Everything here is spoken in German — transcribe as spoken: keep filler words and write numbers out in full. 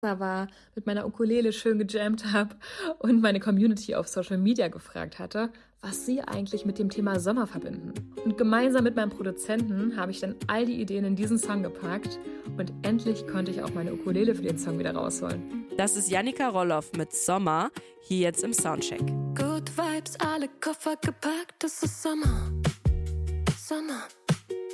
war, mit meiner Ukulele schön gejammt habe und meine Community auf Social Media gefragt hatte, was sie eigentlich mit dem Thema Sommer verbinden. Und gemeinsam mit meinem Produzenten habe ich dann all die Ideen in diesen Song gepackt und endlich konnte ich auch meine Ukulele für den Song wieder rausholen. Das ist Jannika Roloff mit Sommer, hier jetzt im Soundcheck. Good Vibes, alle Koffer gepackt, das ist Sommer. Sommer.